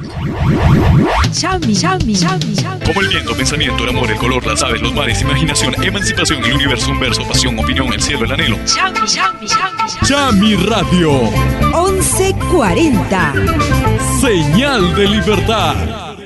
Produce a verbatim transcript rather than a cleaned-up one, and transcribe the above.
Xiaomi, Xiaomi, Xiaomi, Xiaomi. Como el viento, pensamiento, el amor, el color, las aves, los mares, imaginación, emancipación, el universo, un verso, pasión, opinión, el cielo, el anhelo. Xiaomi, Xiaomi, Xiaomi, Xiaomi. Xiaomi Radio. once cuarenta. Señal de libertad.